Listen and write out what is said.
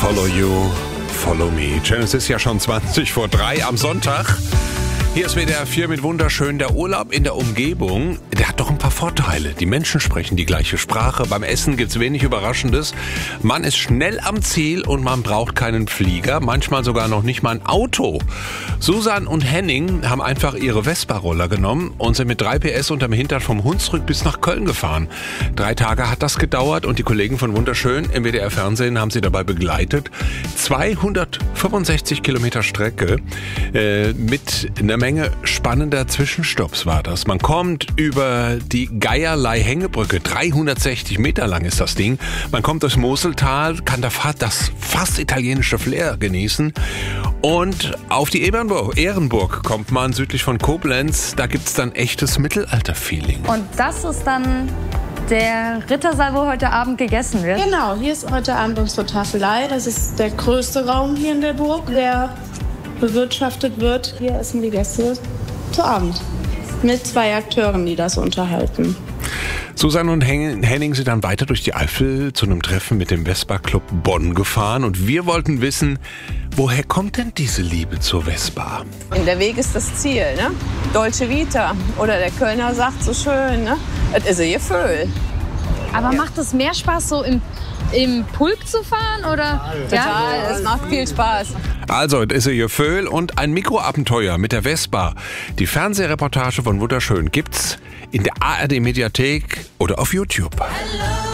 Follow You, Follow Me. Es ist ja schon 3:20 am Sonntag. Hier ist WDR 4 mit wunderschön. Der Urlaub in der Umgebung, der hat doch ein paar Vorteile. Die Menschen sprechen die gleiche Sprache. Beim Essen gibt's wenig Überraschendes. Man ist schnell am Ziel und man braucht keinen Flieger. Manchmal sogar noch nicht mal ein Auto. Susan und Henning haben einfach ihre Vespa-Roller genommen und sind mit 3 PS unterm Hintern vom Hunsrück bis nach Köln gefahren. 3 Tage hat das gedauert und die Kollegen von Wunderschön im WDR Fernsehen haben sie dabei begleitet. 265 Kilometer Strecke mit einer Menge spannender Zwischenstopps war das. Man kommt über die Geierlei-Hängebrücke, 360 Meter lang ist das Ding. Man kommt durchs Moseltal, kann das fast italienische Flair genießen. Und auf die Ehrenburg kommt man südlich von Koblenz. Da gibt's dann echtes Mittelalter-Feeling. Und das ist dann der Rittersaal, wo heute Abend gegessen wird? Genau, hier ist heute Abend unsere Tafelei. Das ist der größte Raum hier in der Burg, der bewirtschaftet wird. Hier essen die Gäste zu Abend mit 2 Akteuren, die das unterhalten. Susanne und Henning sind dann weiter durch die Eifel zu einem Treffen mit dem Vespa Club Bonn gefahren und wir wollten wissen, woher kommt denn diese Liebe zur Vespa? Der Weg ist das Ziel, ne? Dolce Vita. Oder der Kölner sagt so schön, ne? Es ist ein Gefühl. Aber macht es mehr Spaß, so im Pulk zu fahren? Oder? Total, es macht viel Spaß. Also, es ist ein Gefühl und ein Mikroabenteuer mit der Vespa. Die Fernsehreportage von Wunderschön gibt's in der ARD-Mediathek oder auf YouTube.